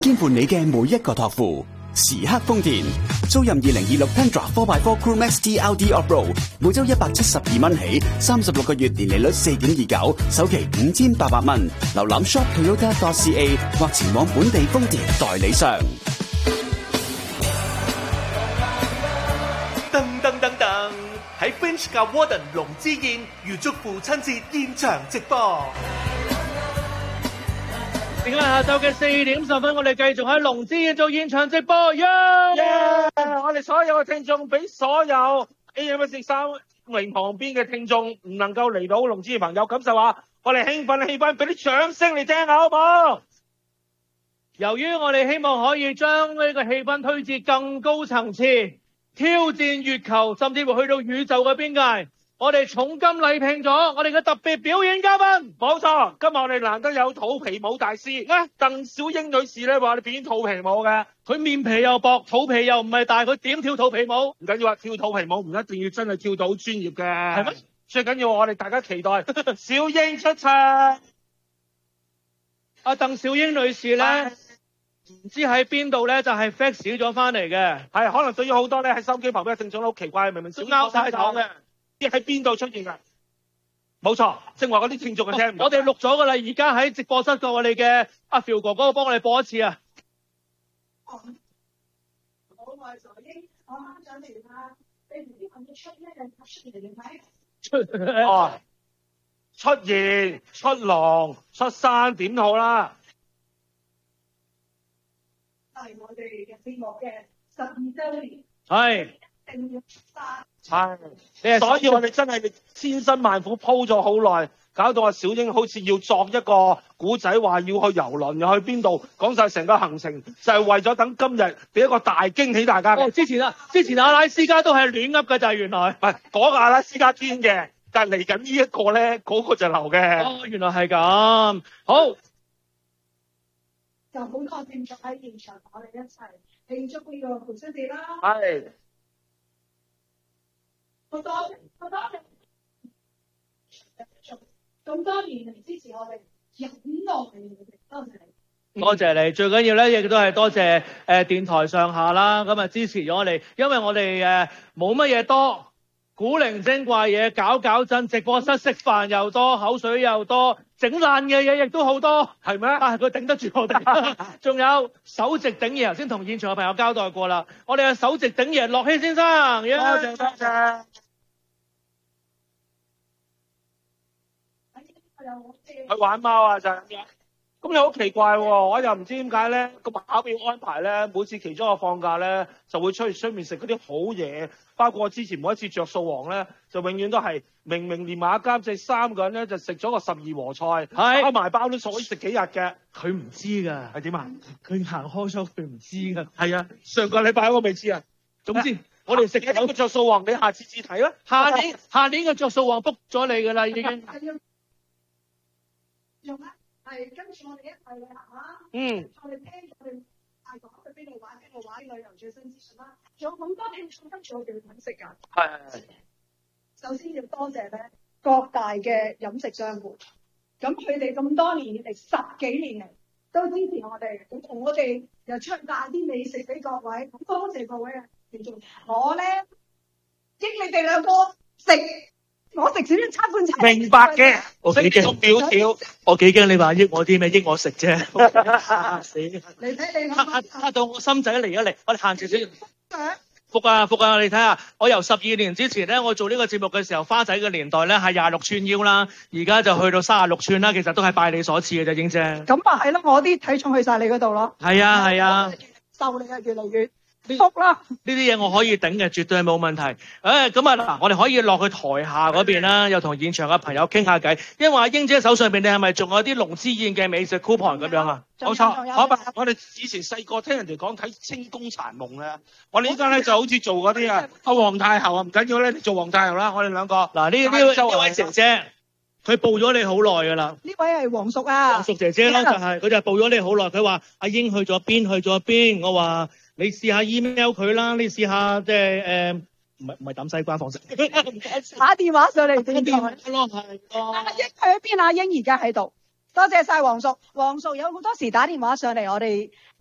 兼顧你嘅每一個託付。時刻豐田租賃2026 Tundra 4x4 Crew Max TLD Off-Road， 每周172蚊起，36個月年利率4.29%，首期5800蚊。瀏覽 shop.toyota.ca 或前往本地豐田代理商。 噔噔噔噔，喺 Finch 及 Warden 龍之宴預祝父親節現場直播。 而家下晝嘅4點10分，我哋繼續喺龍之宴做現場直播。我哋所有嘅聽眾，俾所有 AM143屏旁邊嘅聽眾唔能夠嚟到龍之宴朋友感受下我哋興奮嘅氣氛，俾啲掌聲嚟聽下好唔好？由於我哋希望可以將呢個氣氛推至更高層次，挑戰月球，甚至乎去到宇宙嘅邊界。我哋重金禮聘咗我哋嘅特別表演嘉賓，冇錯，今日我哋難得有肚皮舞大師啊，鄧小英女士咧話你表演肚皮舞嘅，佢面皮又薄，肚皮又唔係大，佢點跳肚皮舞？唔緊要話跳肚皮舞唔一定要真係跳到好專業嘅，係咩？最緊要我哋大家期待小英出場。阿鄧小英女士咧，唔知喺邊度咧，就係 fax 咗翻嚟嘅，係可能對於好多咧喺收機旁邊嘅聽眾都好奇怪，明明小拗晒頭嘅。喺邊度出現㗎？冇錯，正話嗰啲聽眾嘅聽唔到。我哋錄咗㗎啦，而家喺直播室度，我哋嘅阿 Phil 哥哥幫我哋播一次啊！ 我愛在英，我啱上嚟啦，你唔知係咪出嚟定睇？ 出現、出籠、出山點好啦？ 係我哋嘅節目嘅12週年。 係。 一定要殺。 係，所以我哋真係千辛萬苦鋪咗好耐，搞到阿小英好似要作一個古仔，話要去遊輪，又去邊度，講晒成個行程，就係為咗等今日俾一個大驚喜大家嘅。之前阿拉斯加都係亂噏嘅，就係原來。唔係嗰個阿拉斯加堅嘅，但係嚟緊呢一個咧，嗰個就流嘅。哦，原來係咁。好， 就好多聽眾喺現場，我哋一齊慶祝呢個父親節啦。 係。 好多謝，咁多年嚟支持我哋，忍耐你哋，多謝你。 多謝你，最緊要咧，亦都係多謝電台上下啦，咁啊支持咗我哋，因為我哋冇乜嘢多，古靈精怪嘢搞震，直播室食飯又多，口水又多，整爛嘅嘢亦都好多，係咩？啊，佢頂得住我哋。仲有首席鼎爺，頭先同現場嘅朋友交代過啦，我哋嘅首席鼎爺樂希先生，多謝。去玩貓啊，就係咁樣。咁又好奇怪喎，我又唔知點解咧，個考表安排咧，每次其中一個放假咧，就會出去出面食嗰啲好嘢，包括我之前每一次着數王咧，就永遠都係明連馬監製3個人咧就食咗個12和菜，包埋包都可以食幾日嘅。佢唔知㗎，係點啊？佢行開咗，佢唔知㗎。係啊，上個禮拜我未知啊。總之，我哋食緊個着數王，你下次至睇啦。下年嘅着數王 book 咗你㗎啦，已經。 用咧係跟住我哋一齊去行啦。我哋聽我哋大講去邊度玩旅遊最新資訊啦。仲有好多聽眾跟住我哋去飲食㗎。係。首先要多謝咧各大嘅飲食商戶，咁佢哋咁多年以嚟10幾年嚟都支持我哋，咁同我哋又出帶啲美食俾各位，咁多謝各位啊！我咧益你哋兩個食。我食少一餐半茶。明白嘅，我幾驚表條，我幾驚你話益我啲咩？益我食啫。死！你睇你嚇到我心仔嚟一嚟，我哋行住先。福啊！你睇下，我由12年之前咧，我做呢個節目嘅時候，花仔嘅年代咧係26寸腰啦，而家就去到36寸啦，其實都係拜你所賜嘅啫，英姐。咁啊係咯，我啲體重去晒你嗰度咯。係啊。瘦你啊，越嚟越。福啦！呢啲嘢我可以頂嘅，絕對係冇問題。咁啊嗱，我哋可以落去台下嗰邊啦，又同現場嘅朋友傾下偈。因為阿英姐手上邊，你係咪仲有啲龍之宴嘅美食 coupon 咁樣啊？冇錯，好吧。我哋以前細個聽人哋講睇清宮殘夢咧，我哋依家咧就好似做嗰啲阿皇太后啊，唔緊要咧，你做皇太后啦，我哋兩個。嗱呢位姐姐，佢報咗你好耐噶啦。呢位係黃淑啊。黃淑姐姐啦，就係佢就報咗你好耐。佢話阿英去咗邊？我話。你試下 email 佢啦，你試下即係唔係抌西瓜方式，打電話上嚟電台咯，係咯。阿英去咗邊？阿英而家喺度。多謝晒黃淑有好多時打電話上嚟我哋